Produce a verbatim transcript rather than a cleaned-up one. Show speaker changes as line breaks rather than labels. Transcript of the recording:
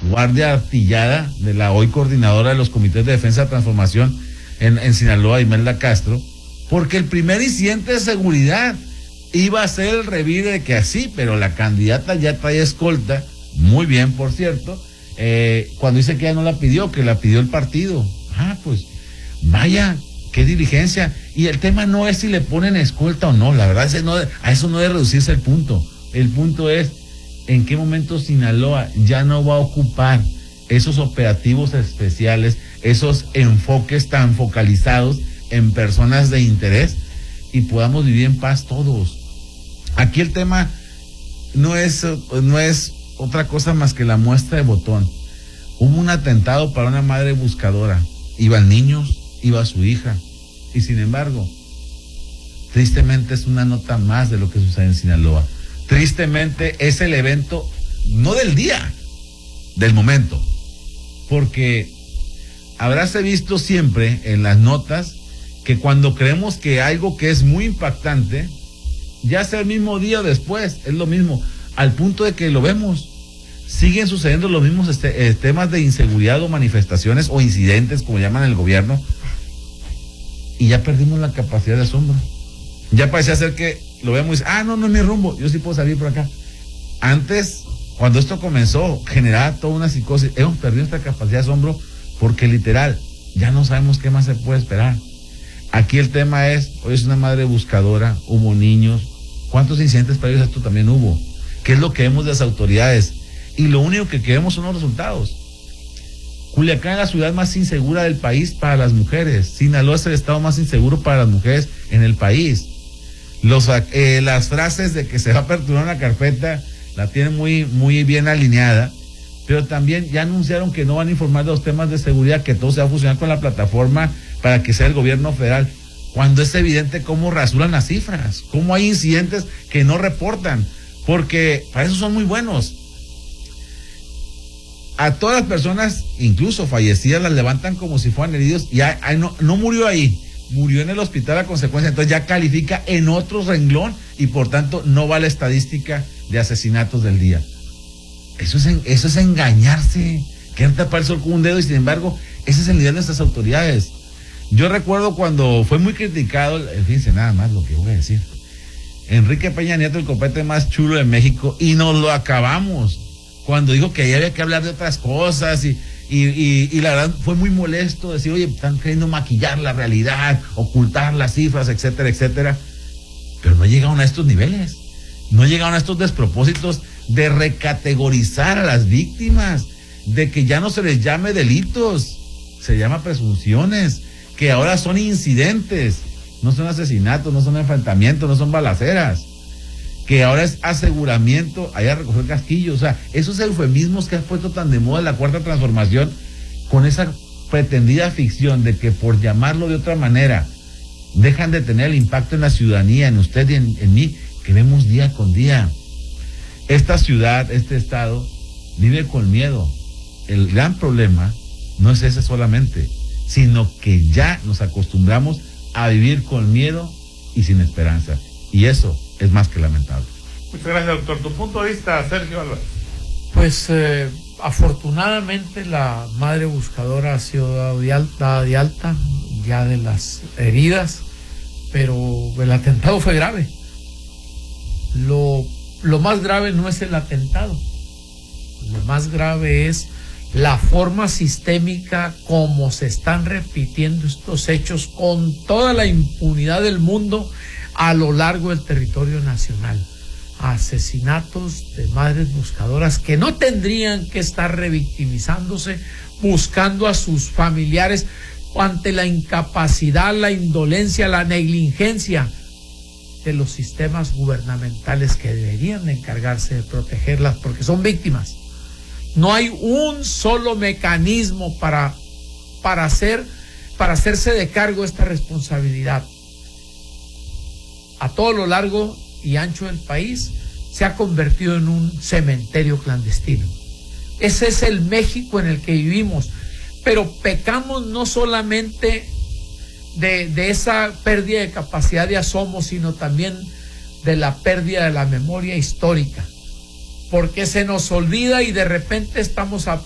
guardia artillada de la hoy coordinadora de los comités de defensa de transformación en, en Sinaloa, Imelda Castro, porque el primer incidente de seguridad iba a ser el revire de que así, pero la candidata ya trae escolta, muy bien, por cierto, eh, cuando dice que ella no la pidió, que la pidió el partido. Ah, pues, vaya, qué diligencia. Y el tema no es si le ponen escolta o no, la verdad, ese no, a eso no debe reducirse el punto. El punto es en qué momento Sinaloa ya no va a ocupar esos operativos especiales, esos enfoques tan focalizados en personas de interés y podamos vivir en paz todos. Aquí el tema no es, no es otra cosa más que la muestra de botón. Hubo un atentado para una madre buscadora. Iban niños, iba su hija. Y sin embargo, tristemente es una nota más de lo que sucede en Sinaloa. Tristemente es el evento, no del día, del momento. Porque habráse visto siempre en las notas que cuando creemos que algo que es muy impactante, ya sea el mismo día o después, es lo mismo, al punto de que lo vemos. Siguen sucediendo los mismos este, eh, temas de inseguridad o manifestaciones o incidentes, como llaman el gobierno, y ya perdimos la capacidad de asombro. Ya parecía ser que lo vemos y dice, ah, no, no es mi rumbo, yo sí puedo salir por acá. Antes, cuando esto comenzó, generaba toda una psicosis. Hemos perdido esta capacidad de asombro porque literal, ya no sabemos qué más se puede esperar. Aquí el tema es, hoy es una madre buscadora, hubo niños. ¿Cuántos incidentes para ellos esto también hubo? ¿Qué es lo que vemos de las autoridades? Y lo único que queremos son los resultados. Culiacán es la ciudad más insegura del país para las mujeres. Sinaloa es el estado más inseguro para las mujeres en el país. Los, eh, las frases de que se va a aperturar una carpeta la tienen muy, muy bien alineada, pero también ya anunciaron que no van a informar de los temas de seguridad, que todo se va a fusionar con la plataforma para que sea el gobierno federal, cuando es evidente cómo rasuran las cifras, cómo hay incidentes que no reportan, porque para eso son muy buenos. A todas las personas, incluso fallecidas, las levantan como si fueran heridos y hay, hay, no, no murió ahí, murió en el hospital a consecuencia, entonces ya califica en otro renglón y por tanto no va a la estadística de asesinatos del día. Eso es, en, eso es engañarse, querer tapar el sol con un dedo y sin embargo, ese es el nivel de nuestras autoridades. Yo recuerdo cuando fue muy criticado, fíjense nada más lo que voy a decir, Enrique Peña Nieto, el copete más chulo de México, y nos lo acabamos, cuando dijo que ya había que hablar de otras cosas y, y, y, y la verdad fue muy molesto decir, oye, están queriendo maquillar la realidad, ocultar las cifras, etcétera, etcétera, pero no llegaron a estos niveles, no llegaron a estos despropósitos de recategorizar a las víctimas, de que ya no se les llame delitos, se llama presunciones, que ahora son incidentes, no son asesinatos, no son enfrentamientos, no son balaceras, que ahora es aseguramiento, allá a recoger casquillos, o sea, esos eufemismos que has puesto tan de moda en la cuarta transformación, con esa pretendida ficción de que por llamarlo de otra manera, dejan de tener el impacto en la ciudadanía, en usted y en, en mí, que vemos día con día. Esta ciudad, este estado, vive con miedo. El gran problema no es ese solamente, sino que ya nos acostumbramos a vivir con miedo y sin esperanza. Y eso es más que lamentable.
Muchas gracias, doctor. Tu punto de vista, Sergio Álvarez.
Pues eh, afortunadamente la madre buscadora ha sido dada de alta, de alta ya de las heridas, pero el atentado fue grave. Lo, lo más grave no es el atentado, lo más grave es la forma sistémica como se están repitiendo estos hechos con toda la impunidad del mundo a lo largo del territorio nacional. Asesinatos de madres buscadoras que no tendrían que estar revictimizándose, buscando a sus familiares ante la incapacidad, la indolencia, la negligencia de los sistemas gubernamentales que deberían de encargarse de protegerlas porque son víctimas. No hay un solo mecanismo para, para, hacer, para hacerse de cargo de esta responsabilidad. A todo lo largo y ancho del país se ha convertido en un cementerio clandestino. Ese es el México en el que vivimos, pero pecamos no solamente de, de esa pérdida de capacidad de asombro, sino también de la pérdida de la memoria histórica, porque se nos olvida y de repente estamos a